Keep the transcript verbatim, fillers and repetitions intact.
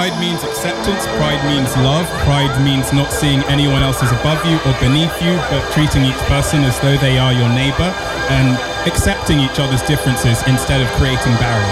Pride means acceptance, pride means love, pride means not seeing anyone else as above you or beneath you, but treating each person as though they are your neighbour and accepting each other's differences instead of creating barriers.